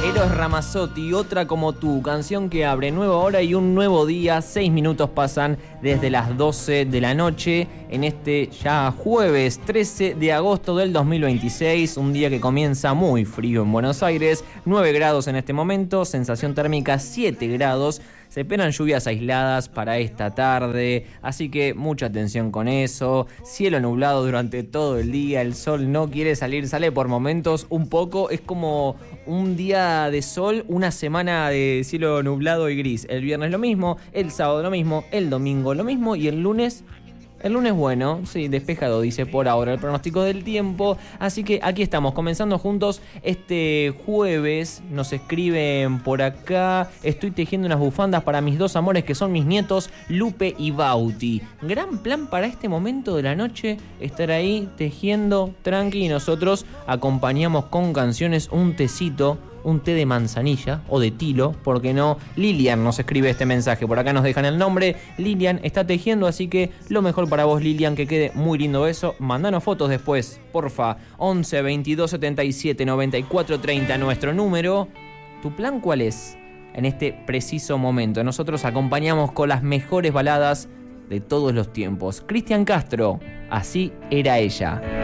Eros Ramazzotti, Otra como tú, canción que abre nueva hora y un nuevo día. 6 minutos pasan desde las 12 de la noche en este ya jueves 13 de agosto del 2026. Un día que comienza muy frío en Buenos Aires. 9 grados en este momento, sensación térmica 7 grados. Se esperan lluvias aisladas para esta tarde, así que mucha atención con eso. Cielo nublado durante todo el día, el sol no quiere salir, sale por momentos un poco. Es como un día de sol, una semana de cielo nublado y gris. El viernes lo mismo, el sábado lo mismo, el domingo lo mismo y el lunes... El lunes bueno, sí, despejado, dice por ahora el pronóstico del tiempo. Así que aquí estamos, comenzando juntos este jueves. Nos escriben por acá: estoy tejiendo unas bufandas para mis dos amores que son mis nietos, Lupe y Bauti. Gran plan para este momento de la noche, estar ahí tejiendo tranqui, y nosotros acompañamos con canciones, un tecito, un té de manzanilla o de tilo, ¿por qué no? Lilian nos escribe este mensaje, por acá nos dejan el nombre. Lilian está tejiendo, así que lo mejor para vos, Lilian, que quede muy lindo eso. Mandanos fotos después, porfa. 11 22 77 94 30, nuestro número. ¿Tu plan cuál es en este preciso momento? Nosotros acompañamos con las mejores baladas de todos los tiempos. Cristian Castro, Así era ella.